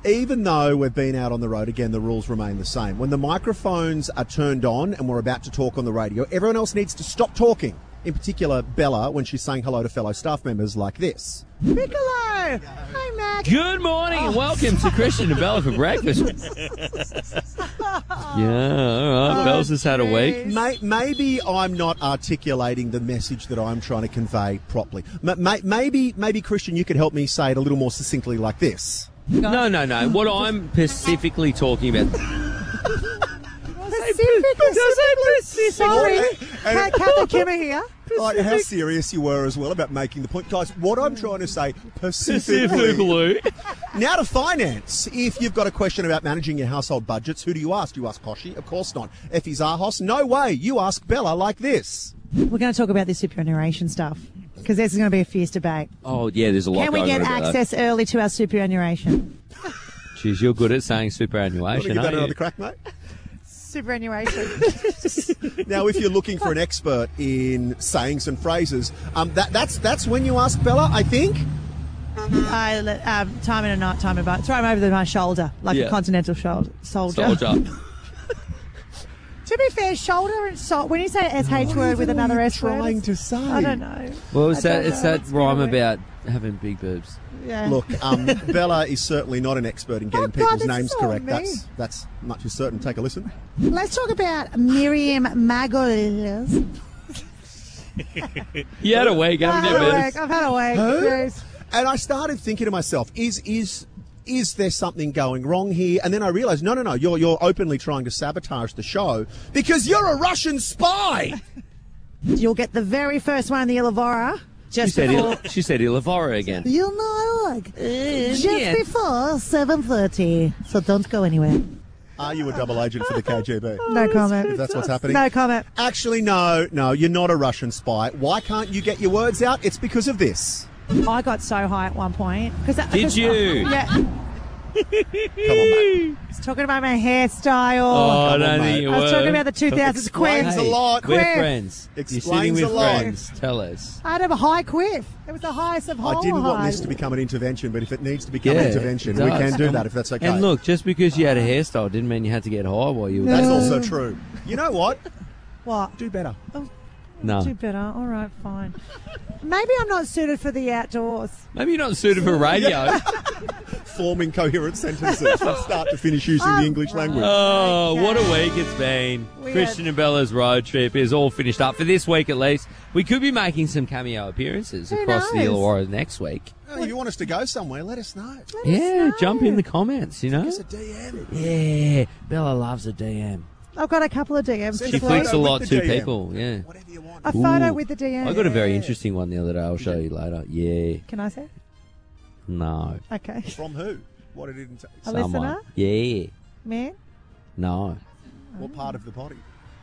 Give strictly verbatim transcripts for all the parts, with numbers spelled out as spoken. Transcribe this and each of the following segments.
even though we've been out on the road, again, the rules remain the same. When the microphones are turned on and we're about to talk on the radio, everyone else needs to stop talking. In particular, Bella, when she's saying hello to fellow staff members like this. Piccolo! Hi, Mac. Good morning and welcome to Christian and Bella for breakfast. Yeah, all right. Oh, Bella's just had a week. May, maybe I'm not articulating the message that I'm trying to convey properly. M- may, maybe, maybe, Christian, you could help me say it a little more succinctly like this. No, no, no. What I'm specifically talking about... Specifically, sorry. And- Kathy Kimmer here. Like how serious you were as well about making the point. Guys, what I'm trying to say, specifically... Specifically. Now to finance. If you've got a question about managing your household budgets, who do you ask? Do you ask Koshi? Of course not. Effie Zahos? No way. You ask Bella like this. We're going to talk about this superannuation stuff because this is going to be a fierce debate. Oh, yeah, there's a lot Can we going get on about that. access early to our superannuation? Jeez, you're good at saying Want to superannuation, give that aren't another you? crack, mate? Superannuation. Now, if you're looking for an expert in sayings and phrases, um, that, that's that's when you ask Bella, I think. I let, um, time in a night, time in a night. Throw him over my shoulder like Yeah. a continental shoulder, soldier. Soldier. To be fair, shoulder and sol- when you say an S H word with another S word, trying it's- to say? I don't know. Well, it's I that, don't it's know. that Let's rhyme get away. about having big boobs. Yeah. Look, um, Bella is certainly not an expert in getting Oh, God, people's this names is so correct. mean. That's that's much as certain. Take a listen. Let's talk about Miriam Margolyes. You had a week, I've haven't had you, a Ben? week. I've had a week. Who? Yes. And I started thinking to myself, is is is there something going wrong here? And then I realised, no, no, no, you're you're openly trying to sabotage the show because you're a Russian spy. You'll get the very first one in the Illawarra. She Just said, before, Il- she said Illawarra again. you know, like, just yeah. before seven thirty. So don't go anywhere. Are you a double agent for the K G B? No comment. If that's what's happening. No comment. Actually, no, no, you're not a Russian spy. Why can't you get your words out? It's because of this. I got so high at one point. Cause that, Did cause- you? Yeah. Come on, mate. I was talking about my hairstyle. Oh, I Come don't on, think mate. you I was were. talking about the two thousands quiff. Explains a lot. We're Quiff. friends. You're Explains sitting with a lot. friends. Tell us. I had a high quiff. It was the highest of all I didn't want this highs. to become an intervention, but if it needs to become Yeah, an intervention, it we does. can do And- that if that's okay. And look, just because you had a hairstyle didn't mean you had to get high while you were That's No. also true. You know what? What? Do better. No. Do better. All right, fine. Maybe I'm not suited for the outdoors. Maybe you're not suited for radio. Forming coherent sentences from start to finish using the English language. Oh, what a week it's been. We Christian had- and Bella's road trip is all finished up for this week at least. We could be making some cameo appearances Who across the knows? Illawarra next week. Well, if you want us to go somewhere, let us know. Let Yeah, us know. jump in the comments, you know? Give us a D M. Yeah, Bella loves a D M. I've got a couple of D Ms. Send She a to flicks a float. with lot the to D M. people, yeah. Whatever you want. A photo Ooh. with the D M. I got a very interesting one the other day. I'll show you later. Yeah. Can I say? No. Okay. From who? What did it say? A Someone. listener? Yeah. Man? No. What part of the body?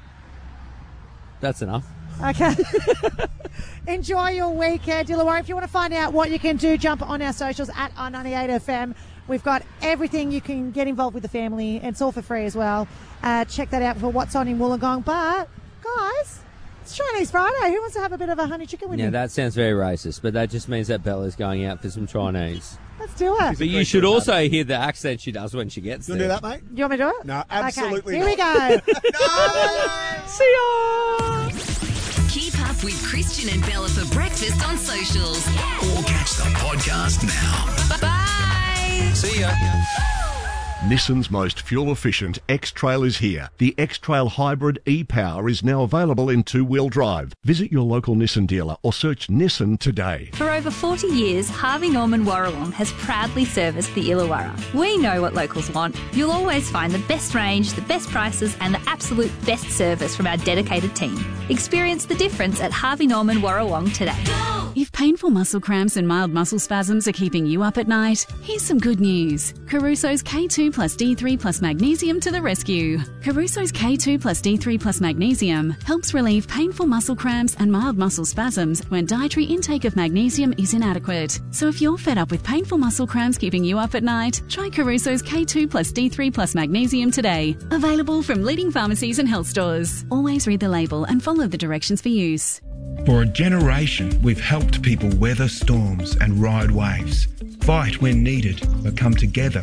That's enough. Okay. Enjoy your weekend, Illawarra. If you want to find out what you can do, jump on our socials at R ninety-eight F M. We've got everything you can get involved with the family, and it's all for free as well. Uh, check that out for what's on in Wollongong. But, guys, it's Chinese Friday. Who wants to have a bit of a honey chicken with Yeah, me? that sounds very racist, but that just means that Bella's going out for some Chinese. Let's do it. But you should also hear the accent she does when she gets You want there. to do that, mate? You want me to do it? No, absolutely Okay, here not. we go. No! See ya! Keep up with Christian and Bella for breakfast on socials. Or catch the podcast now. Bye. See ya. Nissan's most fuel-efficient X-Trail is here. The X-Trail Hybrid e-Power is now available in two-wheel drive. Visit your local Nissan dealer or search Nissan today. For over forty years, Harvey Norman Warrawong has proudly serviced the Illawarra. We know what locals want. You'll always find the best range, the best prices and the absolute best service from our dedicated team. Experience the difference at Harvey Norman Warrawong today. If painful muscle cramps and mild muscle spasms are keeping you up at night, here's some good news. Caruso's K two plus D three plus magnesium to the rescue. Caruso's K two plus D three plus magnesium helps relieve painful muscle cramps and mild muscle spasms when dietary intake of magnesium is inadequate. So if you're fed up with painful muscle cramps keeping you up at night, try Caruso's K two plus D three plus magnesium today. Available from leading pharmacies and health stores. Always read the label and follow the directions for use. For a generation, we've helped people weather storms and ride waves, fight when needed, but come together